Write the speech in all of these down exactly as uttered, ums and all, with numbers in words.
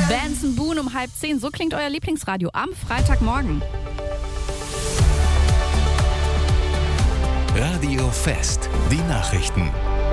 Benson Boone um halb zehn. So klingt euer Lieblingsradio am Freitagmorgen. Radio Fest, die Nachrichten.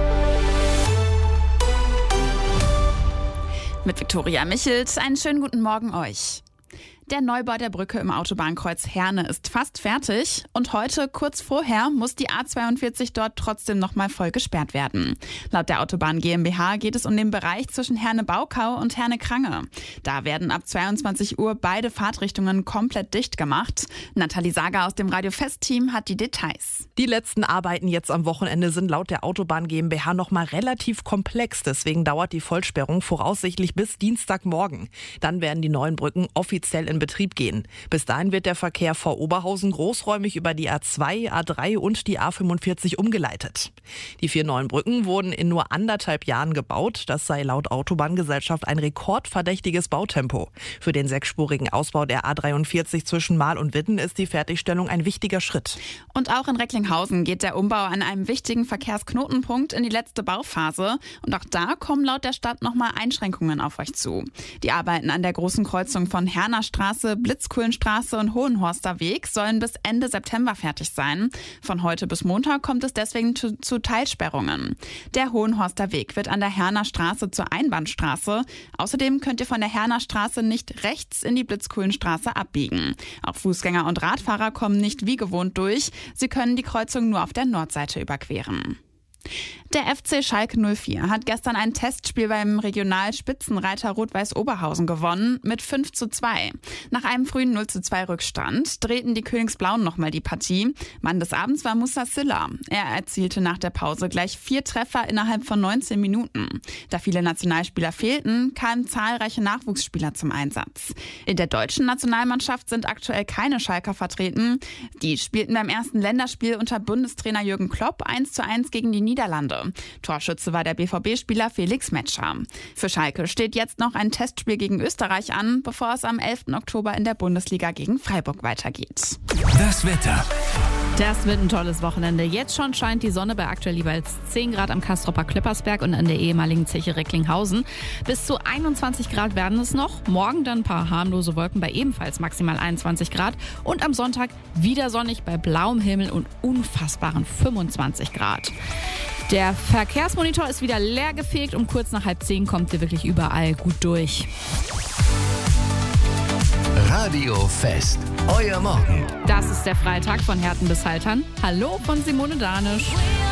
Mit Viktoria Michelt. Einen schönen guten Morgen euch. Der Neubau der Brücke im Autobahnkreuz Herne ist fast fertig und heute, kurz vorher, muss die A zweiundvierzig dort trotzdem nochmal voll gesperrt werden. Laut der Autobahn GmbH geht es um den Bereich zwischen Herne-Baukau und Herne-Krange. Da werden ab zweiundzwanzig Uhr beide Fahrtrichtungen komplett dicht gemacht. Nathalie Sager aus dem Radio Fest-Team hat die Details. Die letzten Arbeiten jetzt am Wochenende sind laut der Autobahn GmbH nochmal relativ komplex. Deswegen dauert die Vollsperrung voraussichtlich bis Dienstagmorgen. Dann werden die neuen Brücken offiziell in Betrieb gehen. Bis dahin wird der Verkehr vor Oberhausen großräumig über die A zwei, A drei und die A fünfundvierzig umgeleitet. Die vier neuen Brücken wurden in nur anderthalb Jahren gebaut. Das sei laut Autobahngesellschaft ein rekordverdächtiges Bautempo. Für den sechsspurigen Ausbau der A dreiundvierzig zwischen Mahl und Witten ist die Fertigstellung ein wichtiger Schritt. Und auch in Recklinghausen geht der Umbau an einem wichtigen Verkehrsknotenpunkt in die letzte Bauphase. Und auch da kommen laut der Stadt nochmal Einschränkungen auf euch zu. Die Arbeiten an der großen Kreuzung von Herner Straße, Blitzkuhlenstraße und Hohenhorster Weg sollen bis Ende September fertig sein. Von heute bis Montag kommt es deswegen zu, zu Teilsperrungen. Der Hohenhorster Weg wird an der Herner Straße zur Einbahnstraße. Außerdem könnt ihr von der Herner Straße nicht rechts in die Blitzkuhlenstraße abbiegen. Auch Fußgänger und Radfahrer kommen nicht wie gewohnt durch. Sie können die Kreuzung nur auf der Nordseite überqueren. Der F C Schalke null vier hat gestern ein Testspiel beim Regionalspitzenreiter Rot-Weiß Oberhausen gewonnen mit fünf zu zwei. Nach einem frühen null zu zwei Rückstand drehten die Königsblauen nochmal die Partie. Mann des Abends war Musa Silla. Er erzielte nach der Pause gleich vier Treffer innerhalb von neunzehn Minuten. Da viele Nationalspieler fehlten, kamen zahlreiche Nachwuchsspieler zum Einsatz. In der deutschen Nationalmannschaft sind aktuell keine Schalker vertreten. Die spielten beim ersten Länderspiel unter Bundestrainer Jürgen Klopp eins zu eins gegen die Niederlande. Torschütze war der B V B-Spieler Felix Metscher. Für Schalke steht jetzt noch ein Testspiel gegen Österreich an, bevor es am elften Oktober in der Bundesliga gegen Freiburg weitergeht. Das Wetter. Das wird ein tolles Wochenende. Jetzt schon scheint die Sonne bei aktuell jeweils zehn Grad am Castropper Klippersberg und an der ehemaligen Zeche Recklinghausen. Bis zu einundzwanzig Grad werden es noch. Morgen dann ein paar harmlose Wolken bei ebenfalls maximal einundzwanzig Grad. Und am Sonntag wieder sonnig bei blauem Himmel und unfassbaren fünfundzwanzig Grad. Der Verkehrsmonitor ist wieder leer gefegt. Um kurz nach halb zehn kommt ihr wirklich überall gut durch. Radio Fest, euer Morgen. Das ist der Freitag von Herten bis Haltern. Hallo von Simone Danisch.